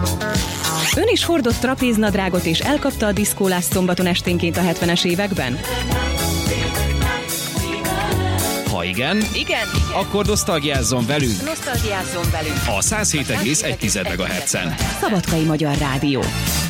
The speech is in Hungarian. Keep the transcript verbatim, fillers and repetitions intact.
Ön is hordott trapéznadrágot és elkapta a diszkólást szombaton esténként a hetvenes években? Ha igen, Igen, igen. akkor nosztalgiázzon velünk Nosztalgiázzon velünk a száz hét egész egy megahertzen. Szabadkai Magyar Rádió.